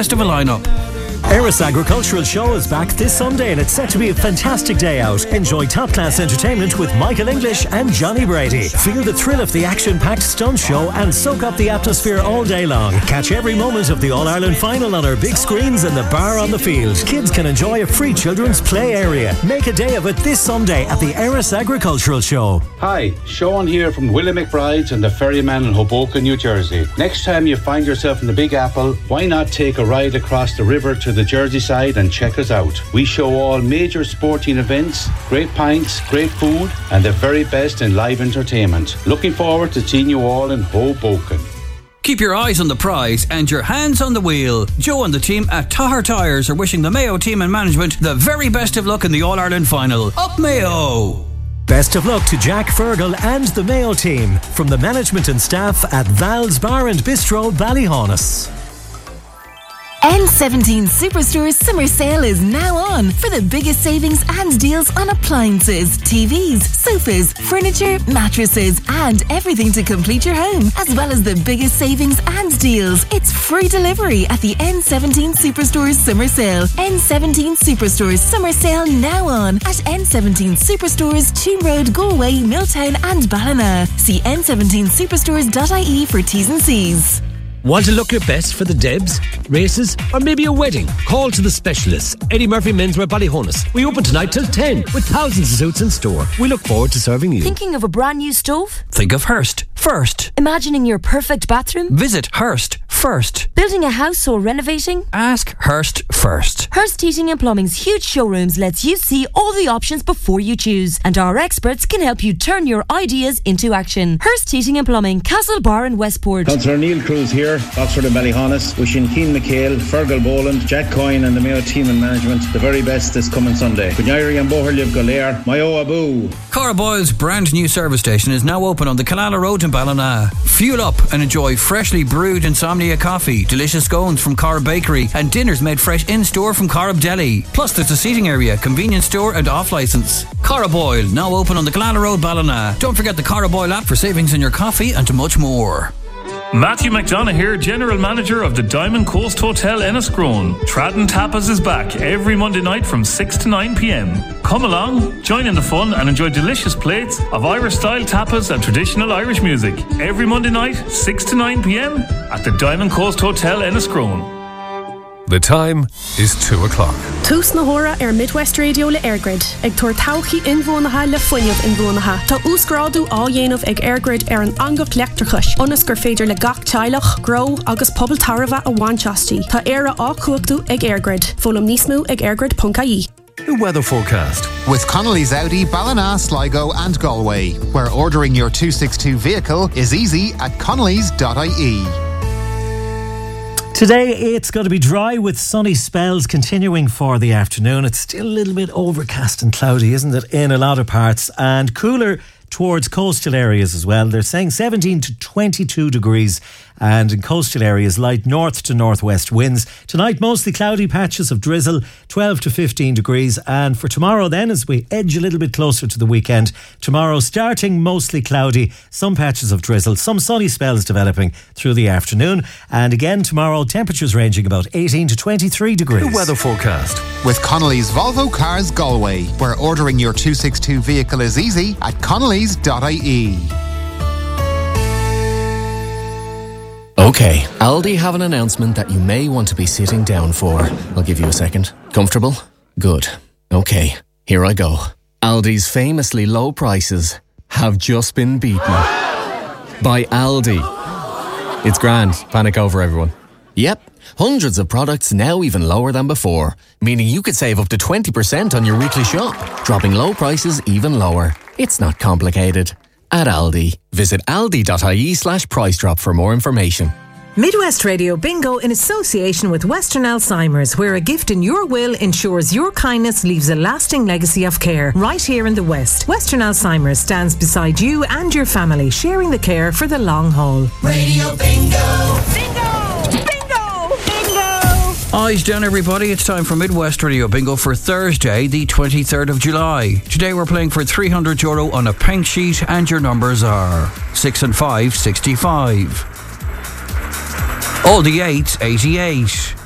best of a lineup. Eris Agricultural Show is back this Sunday and it's set to be a fantastic day out. Enjoy top-class entertainment with Michael English and Johnny Brady. Feel the thrill of the action-packed stunt show and soak up the atmosphere all day long. Catch every moment of the All-Ireland final on our big screens and the bar on the field. Kids can enjoy a free children's play area. Make a day of it this Sunday at the Eris Agricultural Show. Hi, Sean here from Willie McBride's and the Ferryman in Hoboken, New Jersey. Next time you find yourself in the Big Apple, why not take a ride across the river to the Jersey side and check us out. We show all major sporting events, great pints, great food and the very best in live entertainment. Looking forward to seeing you all in Hoboken. Keep your eyes on the prize and your hands on the wheel. Joe and the team at Tahar Tyres are wishing the Mayo team and management the very best of luck in the All-Ireland final. Up Mayo! Best of luck to Jack Fergal and the Mayo team from the management and staff at Val's Bar and Bistro, Ballyhaunis. N17 Superstore's summer sale is now on for the biggest savings and deals on appliances, TVs, sofas, furniture, mattresses and everything to complete your home, as well as the biggest savings and deals. It's free delivery at the N17 Superstore's summer sale. N17 Superstore's summer sale now on at N17 Superstores, Toon Road, Galway, Milltown and Ballina. See n17superstores.ie for T's and C's. Want to look your best for the Debs, races, or maybe a wedding? Call to the specialists. Eddie Murphy Menswear, Ballyhaunis. We open tonight till 10 with thousands of suits in store. We look forward to serving you. Thinking of a brand new stove? Think of Hearst first. Imagining your perfect bathroom? Visit Hearst first. Building a house or renovating? Ask Hearst first. Hearst Heating and Plumbing's huge showrooms lets you see all the options before you choose, and our experts can help you turn your ideas into action. Hearst Heating and Plumbing, Castlebar and Westport. Councillor Neil Cruz here, Oxford and Ballyhaunis, wishing Keane McHale, Fergal Boland, Jack Coyne and the Mayo team and management the very best this coming Sunday. Gunyari and Boherliv Golair, Mayo Abu. Cara Boyle's brand new service station is now open on the Killala Road in Ballina. Fuel up and enjoy freshly brewed Insomnia coffee, delicious scones from Corrib Bakery and dinners made fresh in-store from Corrib Deli. Plus there's a seating area, convenience store and off-licence. Cara Boyle, now open on the Killala Road, Ballina. Don't forget the Cara Boyle app for savings in your coffee and much more. Matthew McDonough here, General Manager of the Diamond Coast Hotel Enniscrone. Tradden Tapas is back every Monday night from 6 to 9 p.m. Come along, join in the fun and enjoy delicious plates of Irish-style tapas and traditional Irish music. Every Monday night, 6 to 9 p.m. at the Diamond Coast Hotel Enniscrone. The time is 2 o'clock. Tús na hora Midwest Radio le Airgrid. Ag tuair tauchi inbhuanacha le foiineamh inbhuanacha. Tá úscrádu á dhéanamh ag Airgrid an angach leachtarchais. Onas gur féidir le gach teilech, grow agus pobl tarva a bhainteastí. Tá éire á cuachtaú ag Airgrid. Fólam níos mó ag airgrid.ie. The weather forecast. With Connolly's Audi, Ballina, Sligo and Galway, where ordering your 262 vehicle is easy at connellys.ie. Today it's going to be dry with sunny spells continuing for the afternoon. It's still a little bit overcast and cloudy, isn't it, in a lot of parts, and cooler towards coastal areas as well. They're saying 17 to 22 degrees, and in coastal areas light north to northwest winds. Tonight mostly cloudy, patches of drizzle, 12 to 15 degrees. And for tomorrow then, as we edge a little bit closer to the weekend, tomorrow starting mostly cloudy, some patches of drizzle, some sunny spells developing through the afternoon. And again tomorrow, temperatures ranging about 18 to 23 degrees. The weather forecast. With Connolly's Volvo Cars Galway, where ordering your 262 vehicle is easy at connellys.ie. Okay, Aldi have an announcement that you may want to be sitting down for. I'll give you a second. Comfortable? Good. Okay, here I go. Aldi's famously low prices have just been beaten by Aldi. It's grand. Panic over, everyone. Yep, hundreds of products now even lower than before, meaning you could save up to 20% on your weekly shop, dropping low prices even lower. It's not complicated. At Aldi. Visit aldi.ie/price drop for more information. Midwest Radio Bingo in association with Western Alzheimer's, where a gift in your will ensures your kindness leaves a lasting legacy of care right here in the West. Western Alzheimer's stands beside you and your family, sharing the care for the long haul. Radio Bingo! Eyes down, everybody. It's time for Midwest Radio Bingo for Thursday, the 23rd of July. Today we're playing for €300 on a pink sheet, and your numbers are 6 and 5, 65. All the 8s, 88.